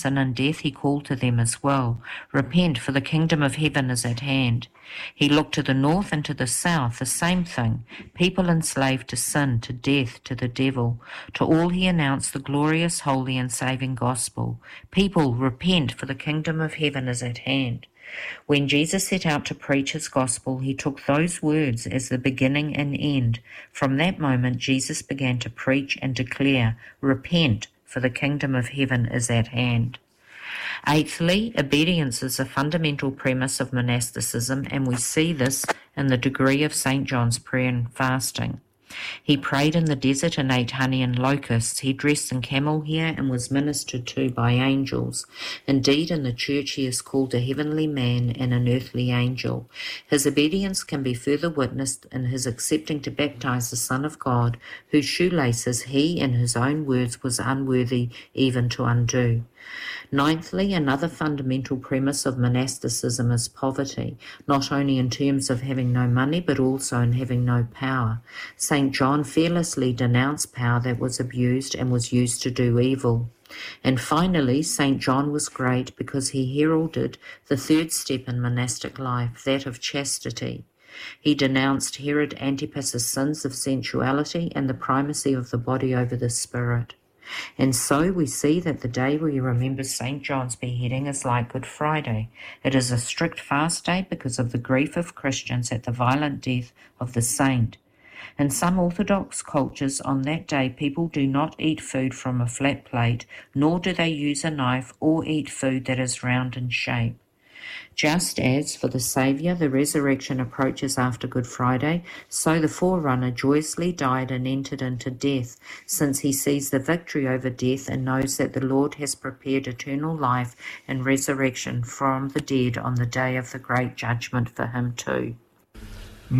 sin and death, he called to them as well, "Repent, for the kingdom of heaven is at hand." He looked to the north and to the south, the same thing. People enslaved to sin, to death, to the devil. To all he announced the glorious, holy, and saving gospel. People, repent, for the kingdom of heaven is at hand. When Jesus set out to preach his gospel, he took those words as the beginning and end. From that moment, Jesus began to preach and declare, "Repent, for the kingdom of heaven is at hand." Eighthly, obedience is a fundamental premise of monasticism, and we see this in the degree of St. John's prayer and fasting. He prayed in the desert and ate honey and locusts. He dressed in camel hair and was ministered to by angels. Indeed, in the church he is called a heavenly man and an earthly angel. His obedience can be further witnessed in his accepting to baptize the Son of God, whose shoelaces he, in his own words, was unworthy even to undo. Ninthly, another fundamental premise of monasticism is poverty, not only in terms of having no money, but also in having no power. St. John fearlessly denounced power that was abused and was used to do evil. And finally, St. John was great because he heralded the third step in monastic life, that of chastity. He denounced Herod Antipas's sins of sensuality and the primacy of the body over the spirit. And so we see that the day we remember St. John's beheading is like Good Friday. It is a strict fast day because of the grief of Christians at the violent death of the saint. In some Orthodox cultures, on that day, people do not eat food from a flat plate, nor do they use a knife or eat food that is round in shape. Just as, for the Saviour, the resurrection approaches after Good Friday, so the forerunner joyously died and entered into death, since he sees the victory over death and knows that the Lord has prepared eternal life and resurrection from the dead on the day of the great judgment for him too.